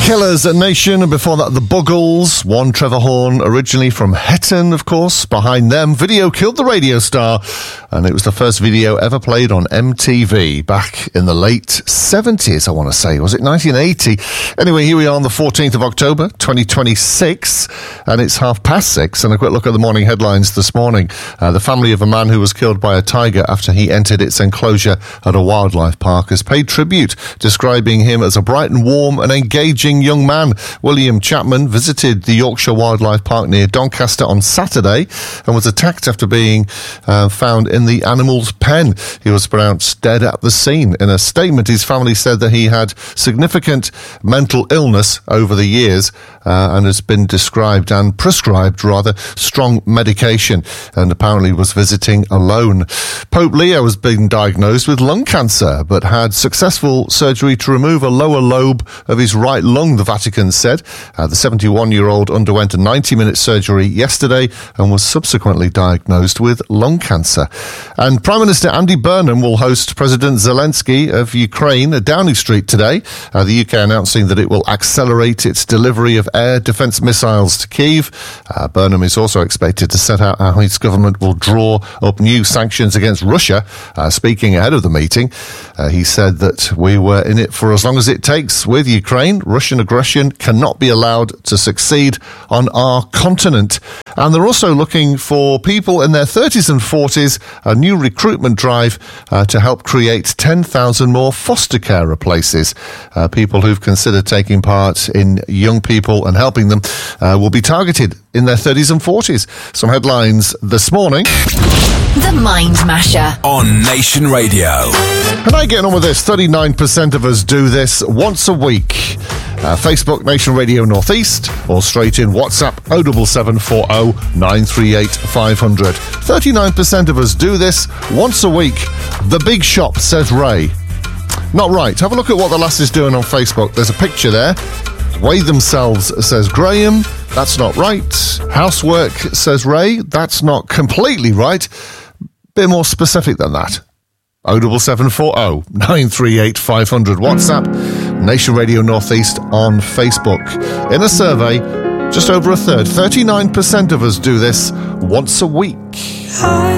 Killers Nation, and before that the Buggles, one Trevor Horn, originally from Hetton, of course. Behind them, Video Killed the Radio Star, and it was the first video ever played on MTV back in the late 70s, I want to say. Was it 1980? Anyway, here we are on the 14th of October, 2026, and it's 6:30, and a quick look at the morning headlines this morning. The family of a man who was killed by a tiger after he entered its enclosure at a wildlife park has paid tribute, describing him as a bright and warm and engaging young man. William Chapman visited the Yorkshire Wildlife Park near Doncaster on Saturday and was attacked after being found in the animal's pen. He was pronounced dead at the scene. In a statement, his family said that he had significant mental illness over the years and has been prescribed strong medication, and apparently was visiting alone. Pope Leo has been diagnosed with lung cancer but had successful surgery to remove a lower lobe of his right lung, the Vatican said. The 71-year-old underwent a 90-minute surgery yesterday and was subsequently diagnosed with lung cancer. And Prime Minister Andy Burnham will host President Zelensky of Ukraine at Downing Street today. The UK announcing that it will accelerate its delivery of air defence missiles to Kyiv. Burnham is also expected to set out how his government will draw up new sanctions against Russia. Speaking ahead of the meeting, he said that we were in it for as long as it takes with Ukraine. Russian aggression cannot be allowed to succeed on our continent. And they're also looking for people in their 30s and 40s, a new recruitment drive to help create 10,000 more foster carer places. People who've considered taking part in young people and helping them will be targeted in their 30s and 40s. Some headlines this morning. The Mind Masher on Nation Radio. And I get on with this. 39% of us do this once a week. Facebook, Nation Radio Northeast, or straight in WhatsApp 07740 938 500. 39% of us do this once a week. The big shop, says Ray. Not right. Have a look at what the lass is doing on Facebook. There's a picture there. Weigh themselves, says Graham. That's not right. Housework, says Ray. That's not completely right. Bit more specific than that. 07740 938 500. WhatsApp, Nation Radio Northeast on Facebook. In a survey, just over a third, 39% of us do this once a week.